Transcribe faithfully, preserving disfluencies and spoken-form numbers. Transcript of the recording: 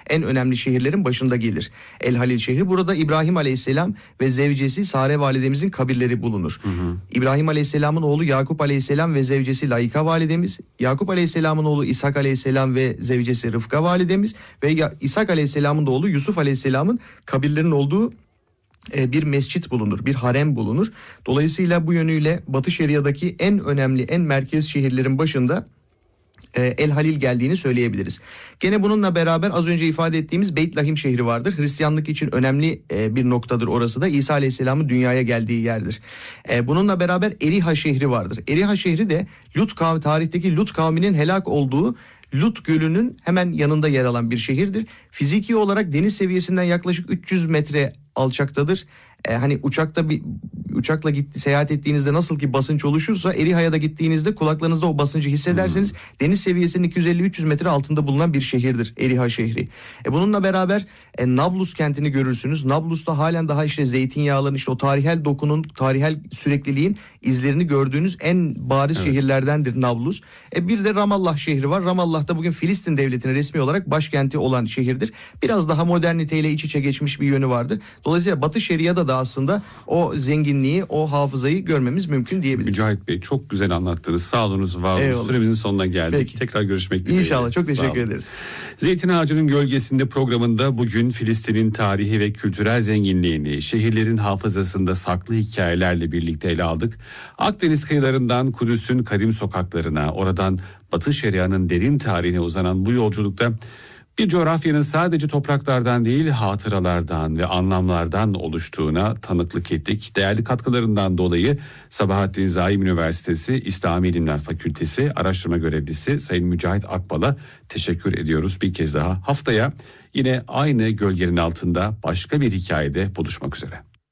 en önemli şehirlerin başında gelir. El Halil şehri. Burada İbrahim Aleyhisselam ve zevcesi Sare validemizin kabirleri bulunur. Hı hı. İbrahim Aleyhisselam'ın oğlu Yakup Aleyhisselam ve zevcesi Layika validemiz, Yakup Aleyhisselam'ın oğlu İshak Aleyhisselam ve zevcesi Rıfka validemiz ve İshak Aleyhisselam'ın da oğlu Yusuf Aleyhisselam'ın kabirlerinin olduğu bir mescit bulunur, bir harem bulunur. Dolayısıyla bu yönüyle Batı Şeria'daki en önemli, en merkez şehirlerin başında El Halil geldiğini söyleyebiliriz. Gene bununla beraber az önce ifade ettiğimiz Beyt Lahim şehri vardır. Hristiyanlık için önemli bir noktadır orası da. İsa Aleyhisselam'ın dünyaya geldiği yerdir. Bununla beraber Eriha şehri vardır. Eriha şehri de Lut kavmi, tarihteki Lut kavminin helak olduğu Lut Gölü'nün hemen yanında yer alan bir şehirdir. Fiziki olarak deniz seviyesinden yaklaşık üç yüz metre alçaktadır. Ee, hani uçakta bir uçakla gitti, seyahat ettiğinizde nasıl ki basınç oluşursa Eriha'ya da gittiğinizde kulaklarınızda o basıncı hissederseniz hmm. deniz seviyesinin iki yüz elli üç yüz metre altında bulunan bir şehirdir Eriha şehri. E, bununla beraber e, Nablus kentini görürsünüz. Nablus'ta halen daha işte zeytinyağların, işte o tarihel dokunun, tarihel sürekliliğin izlerini gördüğünüz en bariz evet. şehirlerdendir Nablus. E, bir de Ramallah şehri var. Ramallah da bugün Filistin devletinin resmi olarak başkenti olan şehirdir. Biraz daha moderniteyle iç içe geçmiş bir yönü vardır. Dolayısıyla Batı Şeria'da da aslında o zenginliği, o hafızayı görmemiz mümkün diyebiliriz. Mücahit Bey, çok güzel anlattınız. Sağ olunuz, var olunuz. Süremizin sonuna geldik. Peki. Tekrar görüşmek dileğiyle. İnşallah. Çok teşekkür ederiz. Zeytin Ağacı'nın Gölgesinde programında bugün Filistin'in tarihi ve kültürel zenginliğini, şehirlerin hafızasında saklı hikayelerle birlikte ele aldık. Akdeniz kıyılarından Kudüs'ün kadim sokaklarına, oradan Batı Şeria'nın derin tarihine uzanan bu yolculukta bir coğrafyanın sadece topraklardan değil, hatıralardan ve anlamlardan oluştuğuna tanıklık ettik. Değerli katkılarından dolayı Sabahattin Zaim Üniversitesi İslami İlimler Fakültesi Araştırma Görevlisi Sayın Mücahit Akbal'a teşekkür ediyoruz bir kez daha. Haftaya yine aynı gölgenin altında başka bir hikayede buluşmak üzere.